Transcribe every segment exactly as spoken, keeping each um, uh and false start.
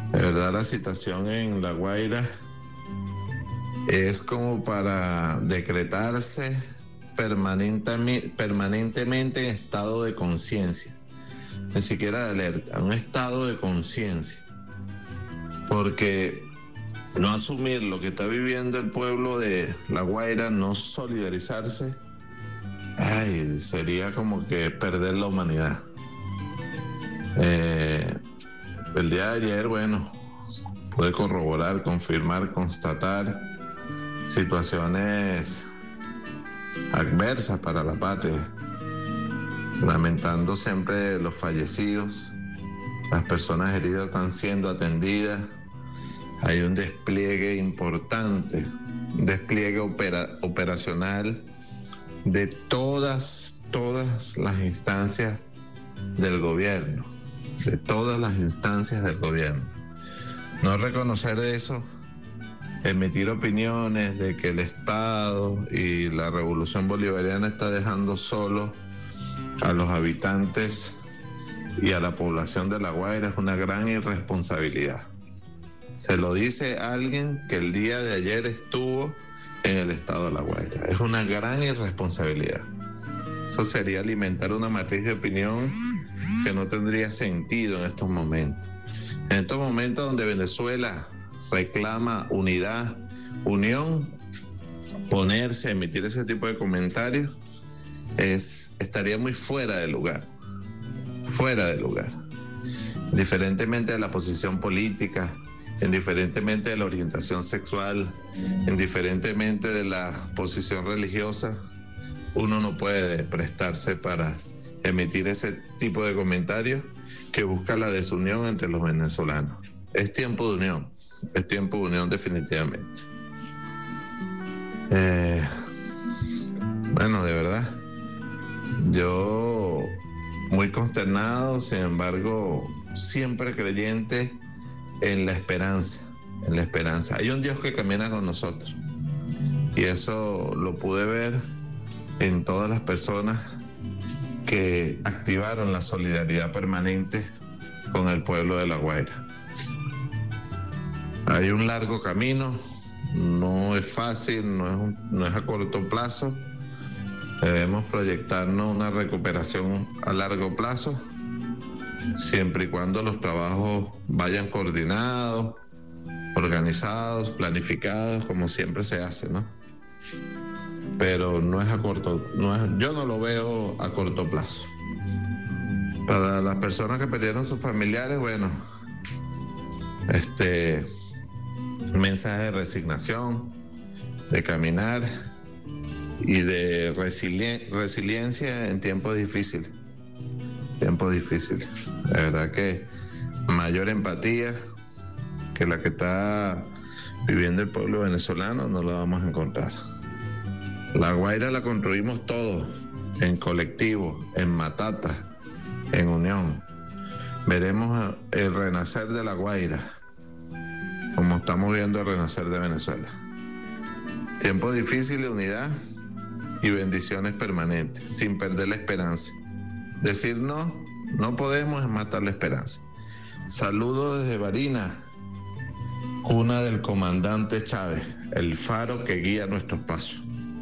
De verdad, la situación en La Guaira es como para decretarse permanentemente, permanentemente en estado de conciencia, ni siquiera de alerta, un estado de conciencia, porque no asumir lo que está viviendo el pueblo de La Guaira, no solidarizarse, ay, sería como que perder la humanidad. Eh, el día de ayer, bueno, pude corroborar, confirmar, constatar situaciones adversas para la patria, lamentando siempre los fallecidos. Las personas heridas están siendo atendidas. Hay un despliegue importante, un despliegue opera, operacional de todas, todas las instancias del gobierno, de todas las instancias del gobierno. No reconocer eso, emitir opiniones de que el Estado y la Revolución Bolivariana está dejando solo a los habitantes y a la población de La Guaira es una gran irresponsabilidad. Se lo dice alguien que el día de ayer estuvo en el estado de La Guaira. Es una gran irresponsabilidad. Eso sería alimentar una matriz de opinión que no tendría sentido en estos momentos. En estos momentos donde Venezuela reclama unidad, unión, ponerse a emitir ese tipo de comentarios es, estaría muy fuera de lugar, fuera de lugar. Indiferentemente de la posición política, indiferentemente de la orientación sexual, indiferentemente de la posición religiosa, uno no puede prestarse para emitir ese tipo de comentarios que busca la desunión entre los venezolanos. Es tiempo de unión, es tiempo de unión definitivamente. Eh, bueno, de verdad, yo muy consternado, sin embargo, siempre creyente en la esperanza, en la esperanza. Hay un Dios que camina con nosotros y eso lo pude ver en todas las personas que activaron la solidaridad permanente con el pueblo de La Guaira. Hay un largo camino, no es fácil, no es, un, no es a corto plazo. Debemos proyectarnos una recuperación a largo plazo, siempre y cuando los trabajos vayan coordinados, organizados, planificados, como siempre se hace, ¿no? Pero no es a corto, no es, yo no lo veo a corto plazo. Para las personas que perdieron sus familiares, bueno, este mensaje de resignación, de caminar y de resilien- resiliencia en tiempos difíciles. Tiempos difíciles. La verdad que mayor empatía que la que está viviendo el pueblo venezolano no la vamos a encontrar. La Guaira la construimos todos, en colectivo, en matata, en unión. Veremos el renacer de La Guaira, como estamos viendo el renacer de Venezuela. Tiempos difíciles, unidad y bendiciones permanentes, sin perder la esperanza. Decir no, no podemos es matar la esperanza. Saludo desde Barinas, cuna del comandante Chávez, el faro que guía nuestros pasos.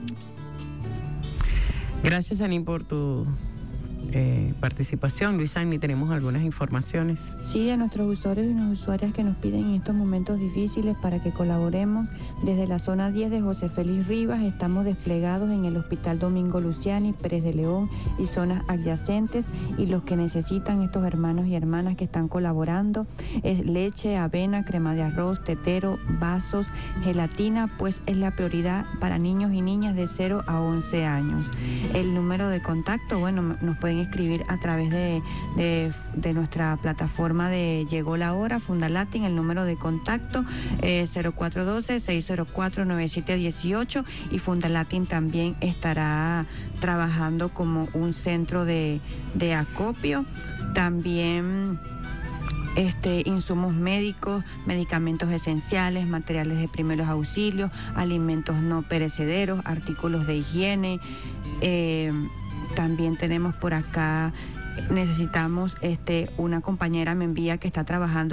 Gracias, Ani, por tu eh, participación. Luis Agni, tenemos algunas informaciones. Sí, a nuestros usuarios y unas usuarias que nos piden en estos momentos difíciles para que colaboremos. Desde la zona diez de José Félix Rivas estamos desplegados en el Hospital Domingo Luciani, Pérez de León y zonas adyacentes, y los que necesitan estos hermanos y hermanas que están colaborando es leche, avena, crema de arroz, tetero, vasos, gelatina, pues es la prioridad para niños y niñas de cero a once años. El número de contacto, bueno, nos pueden escribir a través de, de, de nuestra plataforma de Llegó la Hora, Fundalatin, el número de contacto eh, cero cuatro uno dos, seis cero cuatro, nueve siete uno ocho, y Fundalatin también estará trabajando como un centro de, de acopio. También Este, insumos médicos, medicamentos esenciales, materiales de primeros auxilios, alimentos no perecederos, artículos de higiene. Eh, también tenemos por acá, necesitamos, este, una compañera me envía que está trabajando